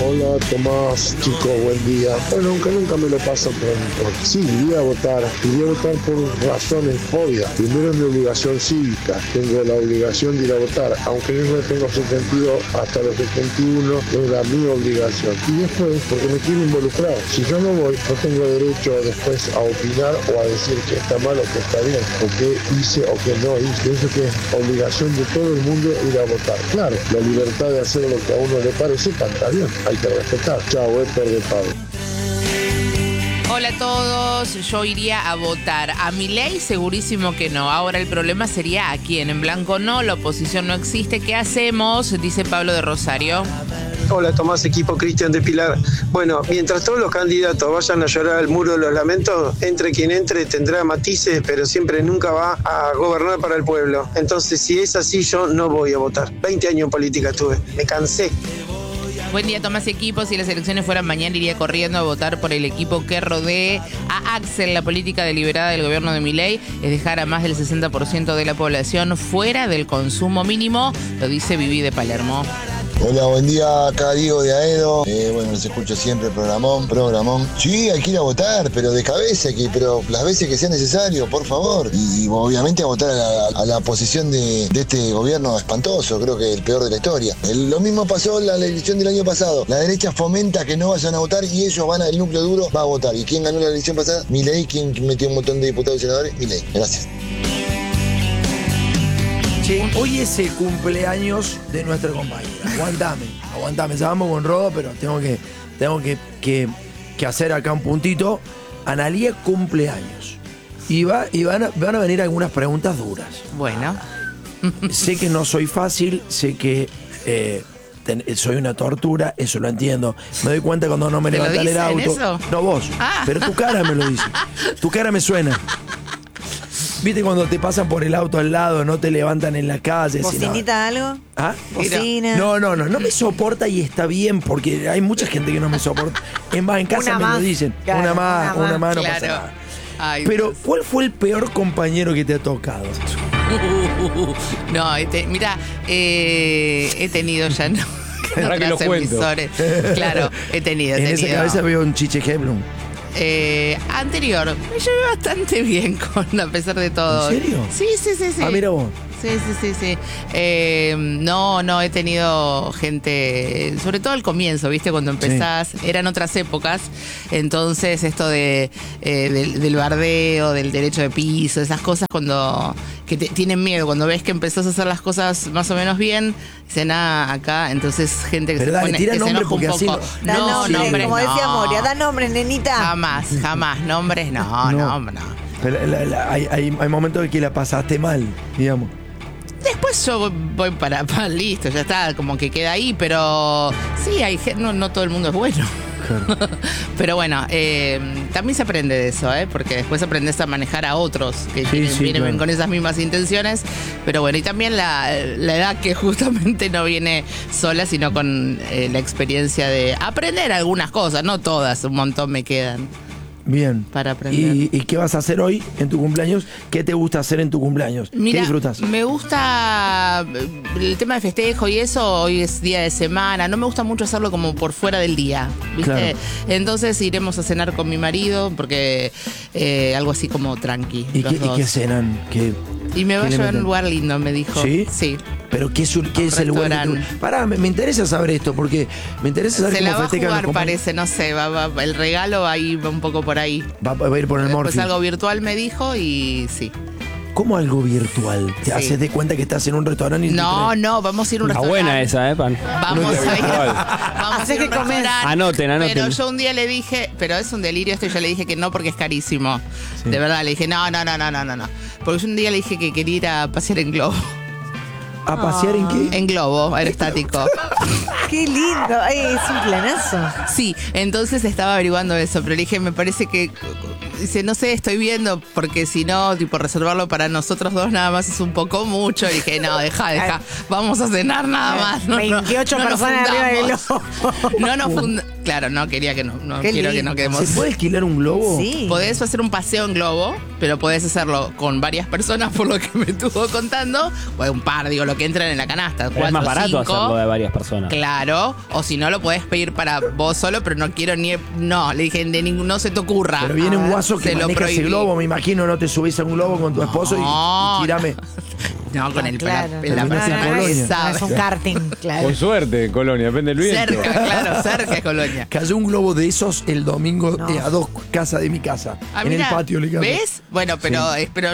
Hola Tomás, chicos, buen día. Bueno, aunque nunca me lo paso por sí, iría a votar por razones obvias. Primero, mi obligación cívica, tengo la obligación de ir a votar, aunque yo no tengo 72, hasta los 71 era mi obligación. Y después, porque me quiero involucrar. Si yo no voy, no tengo derecho después a opinar o a decir que está mal o que está bien, o que hice o que no hice. Pienso que es obligación de todo el mundo ir a votar. Claro, la libertad de hacer lo que a uno le parece está bien, hay que respetar. Chao, Héctor de Pablo. Hola a todos, yo iría a votar. A Milei segurísimo que no. Ahora el problema sería a quién. En blanco no, la oposición no existe. ¿Qué hacemos? Dice Pablo de Rosario. Hola Tomás, equipo Cristian de Pilar. Bueno, mientras todos los candidatos vayan a llorar al muro de los lamentos, entre quien entre tendrá matices, pero siempre nunca va a gobernar para el pueblo. Entonces, si es así, yo no voy a votar. 20 años en política estuve, me cansé. Buen día, Tomás y equipo. Si las elecciones fueran mañana, iría corriendo a votar por el equipo que rodee a Axel. La política deliberada del gobierno de Milei es dejar a más del 60% de la población fuera del consumo mínimo, lo dice Vivi de Palermo. Hola, buen día, acá Diego de Aedo. Bueno, los escucho siempre, programón. Sí, hay que ir a votar, pero de cabeza, pero las veces que sea necesario, por favor. Y obviamente a votar a la oposición de este gobierno espantoso, creo que el peor de la historia. Lo mismo pasó en la elección del año pasado. La derecha fomenta que no vayan a votar y ellos el núcleo duro va a votar. ¿Y quién ganó la elección pasada? Milei. ¿Quién metió un montón de diputados y senadores? Milei. Gracias. Che, hoy es el cumpleaños de nuestra compañera. Aguantame. Ya vamos con Rodo, pero tengo que hacer acá un puntito. Analía cumpleaños. Y van a venir algunas preguntas duras. Bueno. Sé que no soy fácil, sé que soy una tortura, eso lo entiendo. Me doy cuenta cuando no me levantan el auto. Eso? No vos, pero tu cara me lo dice. Tu cara me suena. ¿Viste cuando te pasan por el auto al lado, no te levantan en la calle? ¿Bocinita algo? ¿Ah? ¿Bocina? No me soporta y está bien, porque hay mucha gente que no me soporta. Es más, en casa me lo dicen. Claro, una más, no claro. pasa nada. Ay, pero, Dios. ¿cuál fue el peor compañero que te ha tocado? No, mira, he tenido ya no. Ahora que lo cuento. Claro, he tenido. En esa cabeza veo un Chiche Heblum. Anterior, me llevé bastante bien a pesar de todo. ¿En serio? Sí. Ah, mira vos. Sí. No, he tenido gente, sobre todo al comienzo, ¿viste? Cuando empezás, eran otras épocas, entonces esto del bardeo, del derecho de piso, esas cosas que tienen miedo, cuando ves que empezás a hacer las cosas más o menos bien, dicen, acá, entonces gente que pero se pone, tira que se nombre enoja un porque así poco. Da nombres, como decía Moria, da nombres, nenita. Jamás, nombres no. Pero hay momentos en que la pasaste mal, digamos. Después yo voy para listo, ya está, como que queda ahí, pero sí, hay gente, no todo el mundo es bueno. Claro. Pero bueno, también se aprende de eso, porque después aprendes a manejar a otros que vienen claro, con esas mismas intenciones. Pero bueno, y también la edad que justamente no viene sola, sino con la experiencia de aprender algunas cosas, no todas, un montón me quedan. Bien. Para aprender. ¿Y qué vas a hacer hoy en tu cumpleaños? ¿Qué te gusta hacer en tu cumpleaños? Mira, ¿qué disfrutas? Me gusta el tema de festejo y eso. Hoy es día de semana. No me gusta mucho hacerlo como por fuera del día, ¿viste? Claro. Entonces iremos a cenar con mi marido porque algo así como tranqui. ¿Y qué cenan? Y me va a llevar a un lugar lindo, me dijo. ¿Sí? Sí. ¿Pero qué es el lugar? Pará, me interesa saber esto, porque me interesa saber cómo festejan. Se la va a jugar, parece, no sé, el regalo ahí va un poco por ahí. Va a ir por el morfi. Pues algo virtual me dijo y sí. ¿Cómo algo virtual? ¿Te haces de cuenta que estás en un restaurante? No, vamos a ir a un restaurante. Buena esa, Pan. Vamos a ir a un restaurante. Anoten. Pero yo un día le dije, pero es un delirio esto, y yo le dije que no porque es carísimo. Sí. De verdad, le dije no. Porque yo un día le dije que quería ir a pasear en globo. ¿A pasear en qué? En globo aerostático. ¡Qué lindo! Ay, es un planazo. Sí, entonces estaba averiguando eso, pero le dije, me parece que... Dice, no sé, estoy viendo, porque si no, tipo, reservarlo para nosotros dos nada más es un poco mucho. Y dije, no, deja, vamos a cenar nada más. 28 personas arriba del globo. Claro, no quería que no quiero que no quedemos. ¿Se puede alquilar un globo? Sí. Podés hacer un paseo en globo, pero podés hacerlo con varias personas, por lo que me estuvo contando, o un par, digo, lo lo que entran en la canasta. Pero es más 4, barato 5. hacerlo de varias personas. Claro, o si no lo podés pedir para vos solo, pero no quiero ni... No, le dije, no se te ocurra. Pero viene un guaso que Se lo maneja ese prohibí. globo, me imagino, no te subís a un globo con tu esposo y tirame. No, con el Claro. la Terminás en persona que Colonia. sabe. Es un karting, claro. Con suerte, en Colonia, depende del viento. Cerca, claro, cerca es Colonia. Cayó un globo de esos el domingo No. a 2 casas de mi casa. Ah, en mirá, el patio, le cayó. ¿Ves? Bueno, pero espero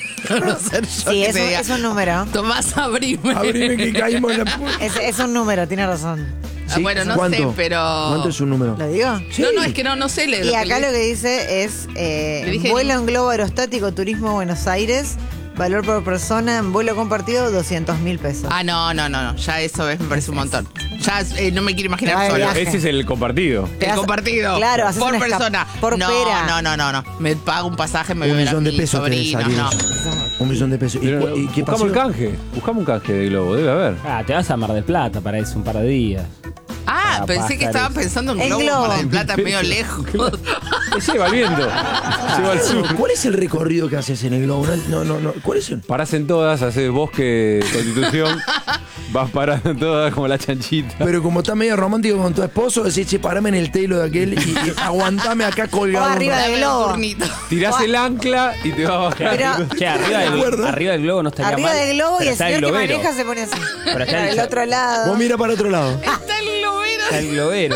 no ser yo Sí, que es te un, diga, es un número. Tomás, abrime. Abrime que caímos en la puerta. Es un número, tiene razón. Ah, bueno, no sé, pero... ¿Cuánto es un número? ¿Lo digo? No, es que no sé. Y acá lo que dice es dije- vuelo en globo aerostático, turismo Buenos Aires, valor por persona en vuelo compartido, 200.000 pesos. Ah, no, ya eso me parece un montón. Ya no me quiero imaginar Te va de solo. viaje. Ese es el compartido. Te El vas- compartido. Claro, haces por una persona. por no, pera. No. Me pago un pasaje, me $1 voy a ver a millón de mis pesos te sobrinos. salió No. eso. $1 millón de pesos. Pero, ¿Y qué buscamos pasó? el canje. Buscamos un canje de globo, debe haber. Ah, te vas a Mar del Plata para eso un par de días. Ah, Para pensé que pájaros. estaban pensando en En globo. globo. Mar del Plata medio lejos. Se lleva el viento. Se va al sur. ¿Cuál es el recorrido que haces en el globo? No. ¿Cuál es el? Parás en todas, haces bosque Constitución. Vas parando en todas como la chanchita. Pero como está medio romántico con tu esposo, decís, che, parame en el telo de aquel y aguantame acá colgado. O arriba Dame del un globo. turnito. Tirás el ancla y te vas bajando. Pero- Che, arriba del globo no estaría Arriba mal. del globo y pero el está señor que globero. maneja se pone así. Pero está Para el el cha- otro lado. Vos mira para otro lado. Está el globero. Está el globero.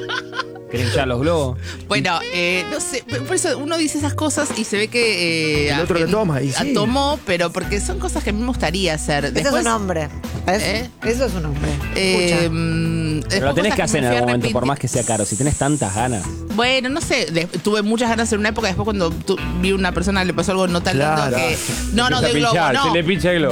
¿Querés echar los globos? Bueno, no sé, por eso uno dice esas cosas y se ve que... El otro le toma, y sí. Tomó, pero porque son cosas que a mí me gustaría hacer. Eso Después, es un hombre. ¿Ves? ¿Eh? Eso es un hombre. Escucha. Pero lo tenés que hacer en algún momento, por más que sea caro. Si tenés tantas ganas. Bueno, no sé, tuve muchas ganas en una época, después cuando vi una persona le pasó algo no tan Claro. lindo que... No, Empieza de a globo, pinchar, no. se le pincha el globo.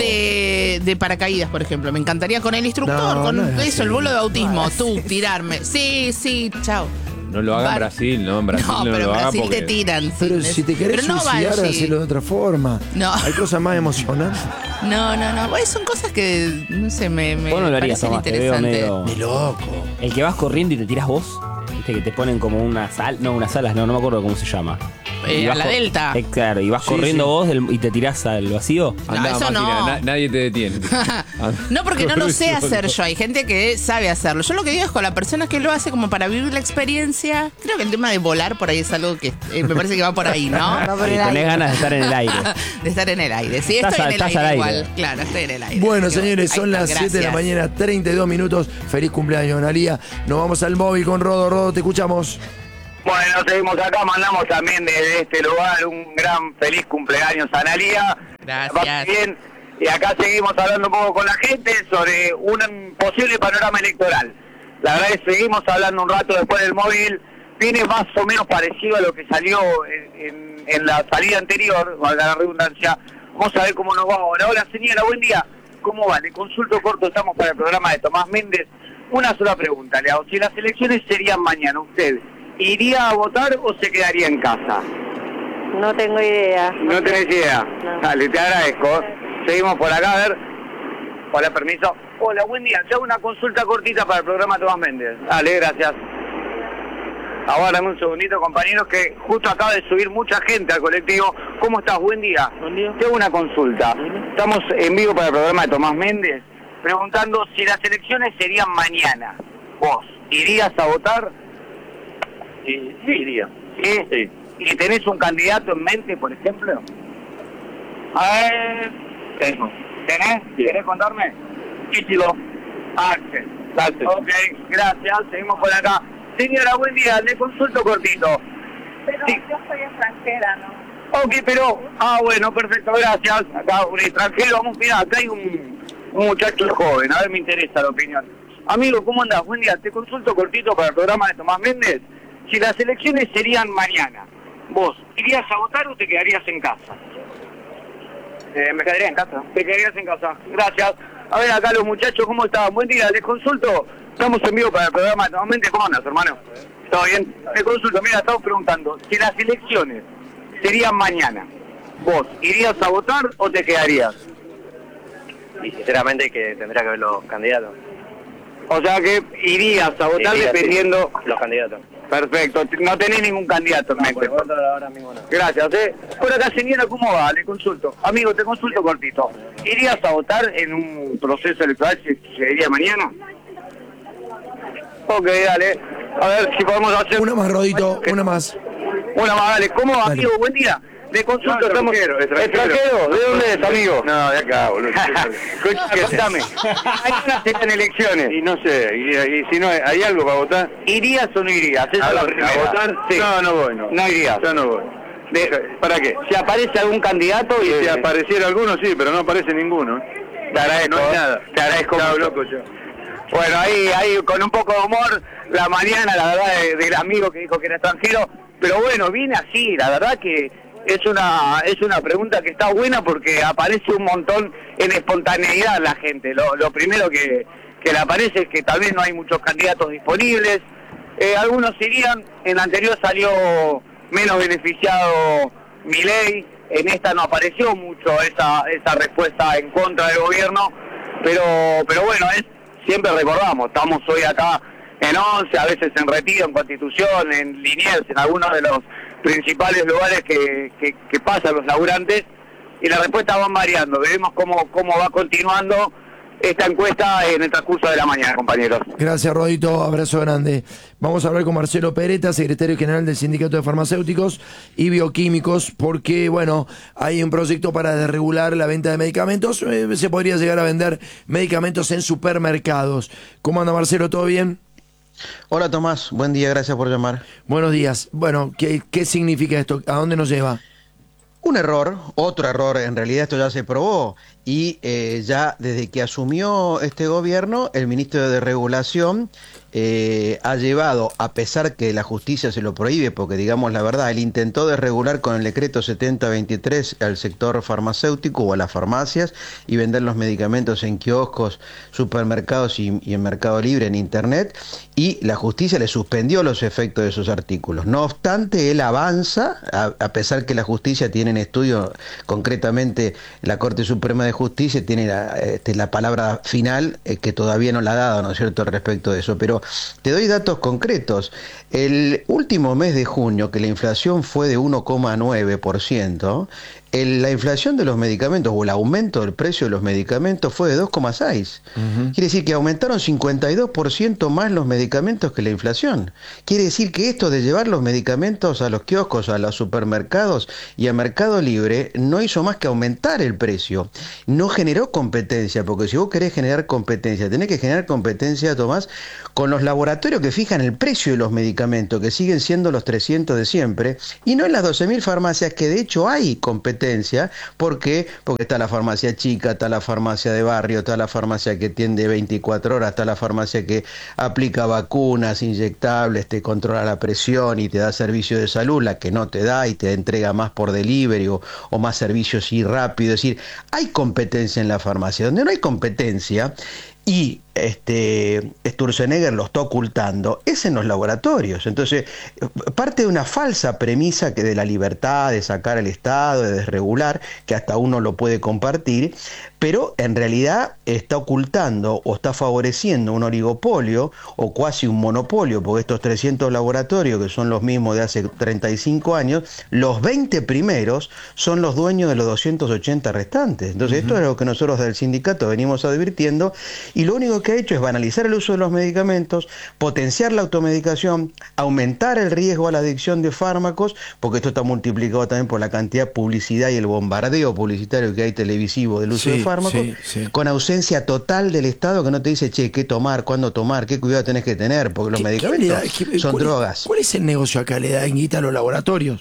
De paracaídas, por ejemplo. Me encantaría con el instructor, No, con no es eso, así. el vuelo de autismo, tú, tirarme. Sí, chao. No lo haga en Bar- Brasil, no, en Brasil No, no, pero lo en haga Brasil porque... te tiran. Pero sí, si te querés pero no suicidar, bungee. hacelo de otra forma. No. Hay cosas más emocionantes. No. Bueno, son cosas que, no sé, me Vos no lo harías, parecen Tomás, te veo interesantes. medio... De loco. El que vas corriendo y te tiras vos. Viste que te ponen como unas alas. No, unas alas, no me acuerdo cómo se llama. Y A vas la co- delta. Claro, y vas Sí, corriendo sí. vos y te tirás al vacío. Andá, eso máquina, no. nadie te detiene. No, porque no lo sé Corre hacer solo. yo. Hay gente que sabe hacerlo. Yo lo que digo es con la persona que lo hace como para vivir la experiencia. Creo que el tema de volar por ahí es algo que me parece que va por ahí, ¿no? Va por Y el tenés aire. ganas de estar en el aire. De estar en el aire. Sí, Estás estoy en el estás aire, al igual. aire. Claro, estoy en el aire. Bueno, Así que señores, son ahí las está, 7 de la gracias. mañana, 32 minutos. Feliz cumpleaños, Analía. Nos vamos al móvil con Rodo. Rodo, te escuchamos. Bueno, seguimos acá, mandamos también desde este lugar un gran feliz cumpleaños a Analía. Gracias. Bien, y acá seguimos hablando un poco con la gente sobre un posible panorama electoral. La verdad es que seguimos hablando un rato después del móvil, viene más o menos parecido a lo que salió en la salida anterior, valga la redundancia. Vamos a ver cómo nos va ahora. Hola señora, buen día. ¿Cómo va? Le consulto corto, estamos para el programa de Tomás Méndez. Una sola pregunta, le hago. Si las elecciones serían mañana, ¿usted iría a votar o se quedaría en casa? No tengo idea. No tenés idea. No. Dale, te agradezco. Seguimos por acá, a ver. Hola, permiso. Hola, buen día. Te hago una consulta cortita para el programa Tomás Méndez. Dale, gracias. Ahora dame un segundito, compañeros, que justo acaba de subir mucha gente al colectivo. ¿Cómo estás? Buen día. Buen día. Te hago una consulta. Estamos en vivo para el programa de Tomás Méndez, preguntando si las elecciones serían mañana. ¿Vos irías a votar? Sí, iría. ¿Sí? Sí. ¿Y tenés un candidato en mente, por ejemplo? A ver... Tengo. ¿Tenés? Sí. ¿Querés contarme? Quítilo. Axel. Axel. Ok, gracias. Seguimos por acá. Señora, buen día. Le consulto cortito. Pero Sí. yo soy extranjera, ¿no? Ok, pero... Ah, bueno, perfecto, gracias. Acá un extranjero. Vamos, mira, acá hay un muchacho joven. A ver, me interesa la opinión. Amigo, ¿cómo andás? Buen día. Te consulto cortito para el programa de Tomás Méndez. Si las elecciones serían mañana, ¿vos irías a votar o te quedarías en casa? Me quedaría en casa. Te quedarías en casa. Gracias. A ver acá los muchachos, ¿cómo están? Buen día, les consulto. Estamos en vivo para el programa de Tomás Méndez. ¿Cómo andas, hermano? ¿Todo bien? Les consulto. Mira, estamos preguntando, si las elecciones serían mañana, ¿vos irías a votar o te quedarías? Y sinceramente que tendría que ver los candidatos. O sea que irías a votar Iría, sí. dependiendo... Los candidatos. Perfecto, no tenés ningún candidato en mente. Ahora mismo no. Gracias, Por acá, señora, ¿cómo va? Le consulto. Amigo, te consulto cortito. ¿Irías a votar en un proceso electoral si sería mañana? Ok, dale. A ver si podemos hacer... Una más, Rodito, una más. Una más, dale. ¿Cómo va, Dale. amigo? Buen día. Le consulto, No, estamos... ¿Extranjero? ¿De dónde es, amigo? No, de acá, boludo. Contame. Mañana se dan elecciones. Y no sé, y si no hay algo para votar. ¿Irías o no irías? Esa es la primera. ¿A votar? Sí. No voy, no. No irías. Yo no voy. ¿Para qué? Si aparece algún candidato y Si apareciera alguno, sí, pero no aparece ninguno. te agradezco. No hay nada. Te agradezco Chao, mucho. loco, yo. Bueno, ahí con un poco de humor, la mañana, la verdad, del amigo que dijo que era extranjero. Pero bueno, viene así, la verdad que es una pregunta que está buena porque aparece un montón en espontaneidad la gente. Lo primero que le aparece es que tal vez no hay muchos candidatos disponibles. Algunos irían, en la anterior salió menos beneficiado Milei, en esta no apareció mucho esa respuesta en contra del gobierno, pero bueno, siempre recordamos, estamos hoy acá en 11, a veces en Retiro, en Constitución, en Liniers, en algunos de los principales lugares que pasan los laburantes, y las respuestas van variando. Veremos cómo va continuando esta encuesta en el transcurso de la mañana, compañeros. Gracias, Rodito. Abrazo grande. Vamos a hablar con Marcelo Peretta, secretario general del Sindicato de Farmacéuticos y Bioquímicos, porque, bueno, hay un proyecto para desregular la venta de medicamentos. Se podría llegar a vender medicamentos en supermercados. ¿Cómo anda, Marcelo? ¿Todo bien? Hola, Tomás. Buen día. Gracias por llamar. Buenos días. Bueno, ¿qué significa esto? ¿A dónde nos lleva? Un error, otro error, en realidad esto ya se probó y ya desde que asumió este gobierno, el ministro de Regulación ha llevado, a pesar que la justicia se lo prohíbe, porque digamos la verdad, él intentó desregular con el decreto 7023 al sector farmacéutico o a las farmacias y vender los medicamentos en kioscos, supermercados y en Mercado Libre, en Internet, y la justicia le suspendió los efectos de esos artículos. No obstante, él avanza, a pesar que la justicia tiene en estudio, concretamente la Corte Suprema de Justicia tiene la palabra final que todavía no la ha dado, ¿no es cierto?, respecto de eso. Pero te doy datos concretos. El último mes de junio, que la inflación fue de 1,9%, la inflación de los medicamentos o el aumento del precio de los medicamentos fue de 2,6%. Quiere decir que aumentaron 52% más los medicamentos que la inflación. Quiere decir que esto de llevar los medicamentos a los kioscos, a los supermercados y a Mercado Libre no hizo más que aumentar el precio. No generó competencia, porque si vos querés generar competencia, tenés que generar competencia, Tomás, con los laboratorios que fijan el precio de los medicamentos, que siguen siendo los 300 de siempre, y no en las 12.000 farmacias, que de hecho hay competencia. ¿Por qué? Porque está la farmacia chica, está la farmacia de barrio, está la farmacia que atiende 24 horas, está la farmacia que aplica vacunas inyectables, te controla la presión y te da servicio de salud, la que no te da y te entrega más por delivery o más servicios y rápido. Es decir, hay competencia en la farmacia. Donde no hay competencia y Sturzenegger lo está ocultando, es en los laboratorios. Entonces, parte de una falsa premisa que de la libertad de sacar al Estado, de desregular, que hasta uno lo puede compartir, pero en realidad está ocultando o está favoreciendo un oligopolio o casi un monopolio, porque estos 300 laboratorios, que son los mismos de hace 35 años, los 20 primeros son los dueños de los 280 restantes. Entonces, esto es lo que nosotros del sindicato venimos advirtiendo, y lo único que ha hecho es banalizar el uso de los medicamentos, potenciar la automedicación, aumentar el riesgo a la adicción de fármacos, porque esto está multiplicado también por la cantidad de publicidad y el bombardeo publicitario que hay televisivo del uso de fármacos, con ausencia total del Estado, que no te dice, che, qué tomar, cuándo tomar, qué cuidado tenés que tener, porque los medicamentos son drogas. ¿Cuál es el negocio acá? ¿Le dan guita a los laboratorios?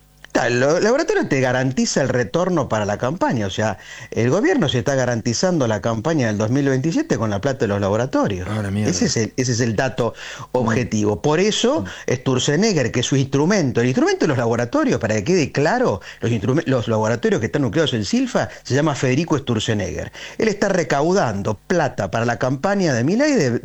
El laboratorio te garantiza el retorno para la campaña, o sea, el gobierno se está garantizando la campaña del 2027 con la plata de los laboratorios. Ese es el dato objetivo. Por eso, Sturzenegger, que es su instrumento, el instrumento de los laboratorios, para que quede claro, los laboratorios que están nucleados en Silfa, se llama Federico Sturzenegger. Él está recaudando plata para la campaña de Milei del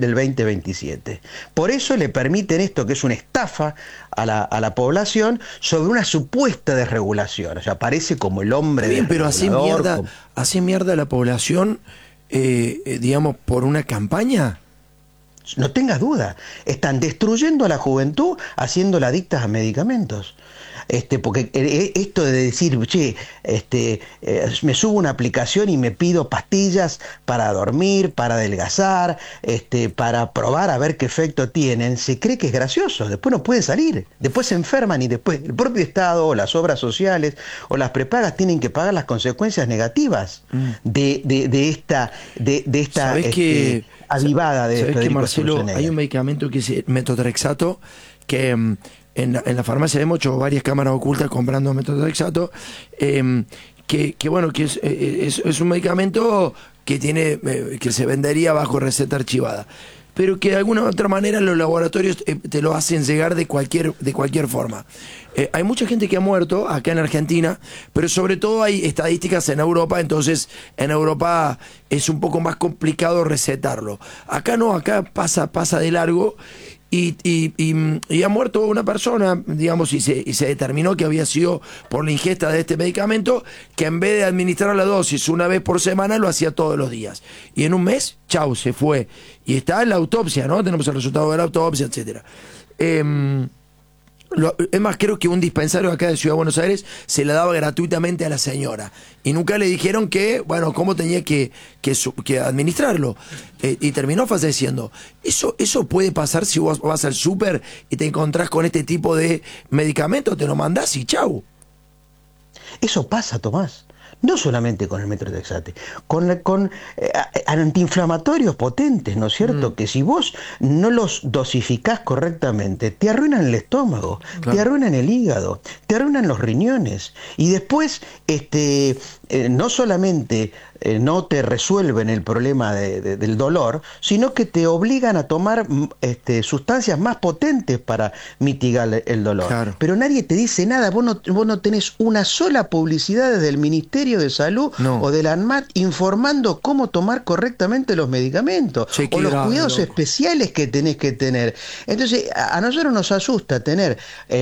2027. Por eso le permiten esto, que es una estafa a la población, sobre una supuesta desregulación. O sea, parece como el hombre bien, pero hace mierda como... a la población, digamos, por una campaña. No tengas duda. Están destruyendo a la juventud, haciéndola adictas a medicamentos. Porque esto de decir, che, me subo una aplicación y me pido pastillas para dormir, para adelgazar, para probar a ver qué efecto tienen, se cree que es gracioso, después no pueden salir, después se enferman y después el propio Estado o las obras sociales o las prepagas tienen que pagar las consecuencias negativas de esta avivada de ¿sabés que, Federico Marcelo, Sturzenegger? hay un medicamento que es el metotrexato que en la farmacia hemos hecho varias cámaras ocultas comprando metotrexato, que es un medicamento que tiene que se vendería bajo receta archivada, pero que de alguna u otra manera los laboratorios te lo hacen llegar de cualquier forma. Hay mucha gente que ha muerto acá en Argentina, pero sobre todo hay estadísticas en Europa, entonces en Europa es un poco más complicado recetarlo. Acá no, acá pasa de largo. Y ha muerto una persona, digamos, y se determinó que había sido por la ingesta de este medicamento, que en vez de administrar la dosis una vez por semana, lo hacía todos los días. Y en un mes, chau, se fue. Y está en la autopsia, ¿no? Tenemos el resultado de la autopsia, etcétera. Es más, creo que un dispensario acá de Ciudad de Buenos Aires se la daba gratuitamente a la señora y nunca le dijeron cómo tenía que administrarlo, y terminó falleciendo. Eso puede pasar si vos vas al súper y te encontrás con este tipo de medicamento, te lo mandás y chau. Eso pasa, Tomás. No solamente con el metotrexate, con antiinflamatorios potentes, ¿no es cierto? Que si vos no los dosificás correctamente, te arruinan el estómago, te arruinan el hígado, te arruinan los riñones. Y después, no solamente no te resuelven el problema del dolor, sino que te obligan a tomar sustancias más potentes para mitigar el dolor. Claro. Pero nadie te dice nada, vos no tenés una sola publicidad desde el Ministerio de Salud o del ANMAT informando cómo tomar correctamente los medicamentos o los cuidados especiales que tenés que tener. Entonces, a nosotros nos asusta tener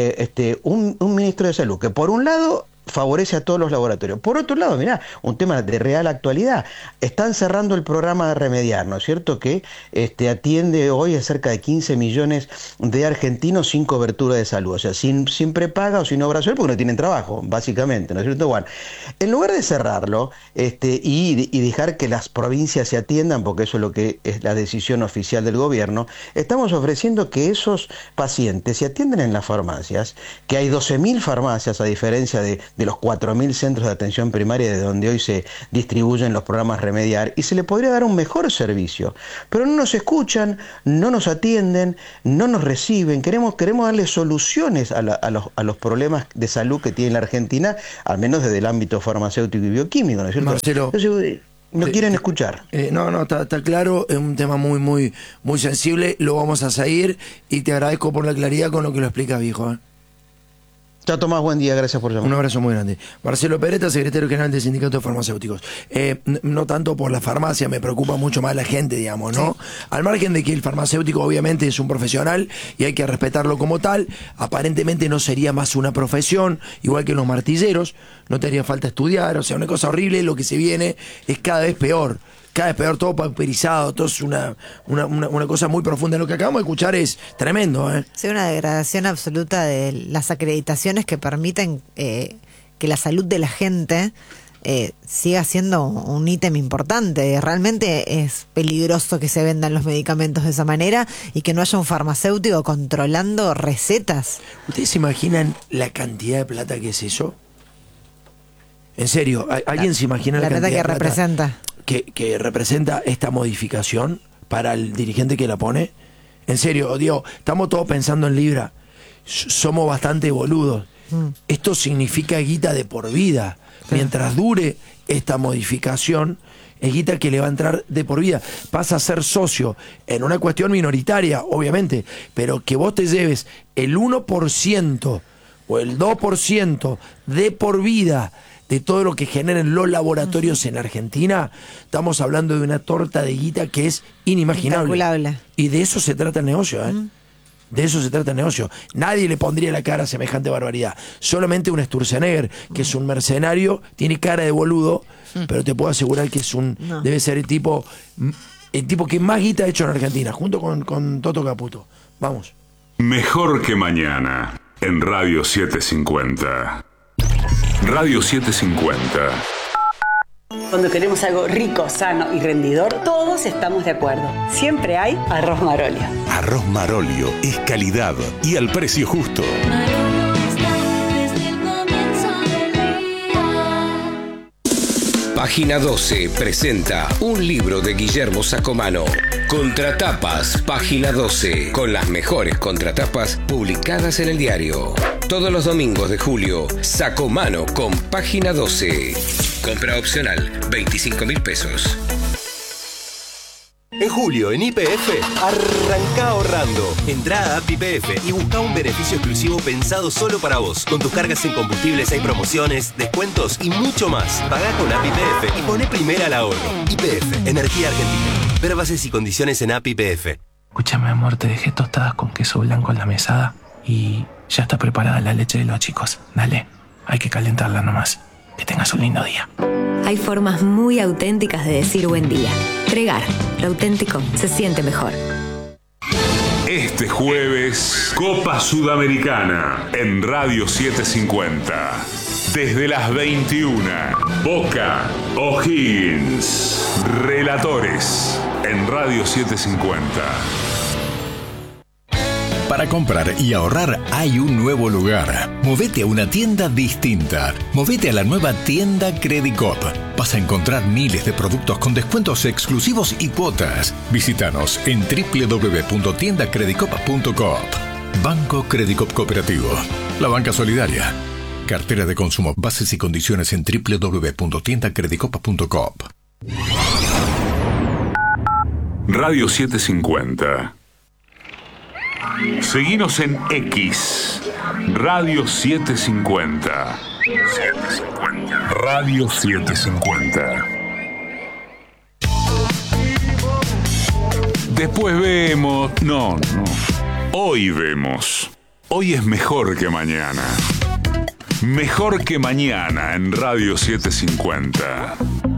un ministro de Salud que por un lado favorece a todos los laboratorios. Por otro lado, mirá, un tema de real actualidad. Están cerrando el programa de Remediar, ¿no es cierto? Que atiende hoy a cerca de 15 millones de argentinos sin cobertura de salud. O sea, sin prepaga o sin obra social porque no tienen trabajo, básicamente, ¿no es cierto? Bueno, en lugar de cerrarlo y dejar que las provincias se atiendan, porque eso es lo que es la decisión oficial del gobierno, estamos ofreciendo que esos pacientes se atiendan en las farmacias, que hay 12.000 farmacias a diferencia de los 4.000 centros de atención primaria de donde hoy se distribuyen los programas Remediar, y se le podría dar un mejor servicio. Pero no nos escuchan, no nos atienden, no nos reciben. Queremos darle soluciones a los problemas de salud que tiene la Argentina, al menos desde el ámbito farmacéutico y bioquímico, ¿no es cierto? Marcelo, entonces, no quieren escuchar. Está claro, es un tema muy, muy, muy sensible, lo vamos a seguir y te agradezco por la claridad con lo que lo explicas, viejo. Chao, Tomás, buen día, gracias por llamar. Un abrazo muy grande. Marcelo Peretta, secretario general del Sindicato de Farmacéuticos. No tanto por la farmacia, me preocupa mucho más la gente, digamos, ¿no? Sí. Al margen de que el farmacéutico obviamente es un profesional y hay que respetarlo como tal, aparentemente no sería más una profesión, igual que los martilleros, no te haría falta estudiar, o sea, una cosa horrible, lo que se viene es cada vez peor, todo pauperizado, todo es una cosa muy profunda. Lo que acabamos de escuchar es tremendo, ¿eh? Sí, una degradación absoluta de las acreditaciones que permiten que la salud de la gente siga siendo un ítem importante. Realmente es peligroso que se vendan los medicamentos de esa manera y que no haya un farmacéutico controlando recetas. ¿Ustedes se imaginan la cantidad de plata que es eso? En serio, ¿alguien se imagina la cantidad plata que de plata representa? Que representa esta modificación para el dirigente que la pone? En serio, digo, estamos todos pensando en libra, somos bastante boludos. Esto significa guita de por vida. Mientras dure esta modificación, es guita que le va a entrar de por vida. Pasa a ser socio en una cuestión minoritaria, obviamente, pero que vos te lleves el 1% o el 2% de por vida de todo lo que generan los laboratorios en Argentina, estamos hablando de una torta de guita que es inimaginable. Y de eso se trata el negocio, ¿eh? De eso se trata el negocio. Nadie le pondría la cara a semejante barbaridad. Solamente un Sturzenegger, que es un mercenario, tiene cara de boludo, pero te puedo asegurar que debe ser el tipo el tipo que más guita ha hecho en Argentina, junto con Toto Caputo. Vamos. Mejor que mañana, en Radio 750. Radio 750. Cuando queremos algo rico, sano y rendidor, todos estamos de acuerdo. Siempre hay arroz Marolio. Arroz Marolio es calidad y al precio justo. Página 12 presenta un libro de Guillermo Sacomano. Contratapas, Página 12, con las mejores contratapas publicadas en el diario. Todos los domingos de julio, Sacomano con Página 12. Compra opcional, 25.000 pesos. En julio, en YPF, arranca ahorrando. Entrá a App YPF y busca un beneficio exclusivo pensado solo para vos. Con tus cargas en combustibles hay promociones, descuentos y mucho más. Pagá con App YPF y poné primera al ahorro. YPF, Energía Argentina. Ver bases y condiciones en App YPF. Escúchame, amor, te dejé tostadas con queso blanco en la mesada y ya está preparada la leche de los chicos. Dale, hay que calentarla nomás. Que tengas un lindo día. Hay formas muy auténticas de decir buen día. Pregar, lo auténtico se siente mejor. Este jueves, Copa Sudamericana en Radio 750. Desde las 21, Boca, O'Higgins, Relatores en Radio 750. Para comprar y ahorrar hay un nuevo lugar. Movete a una tienda distinta. Movete a la nueva tienda Credicop. Vas a encontrar miles de productos con descuentos exclusivos y cuotas. Visítanos en www.tiendacredicop.coop. Banco Credicop Cooperativo. La banca solidaria. Cartera de consumo. Bases y condiciones en www.tiendacredicop.coop. Radio 750. Seguinos en X, Radio 750. Radio 750. Después vemos. No. Hoy vemos. Hoy es mejor que mañana. Mejor que mañana en Radio 750.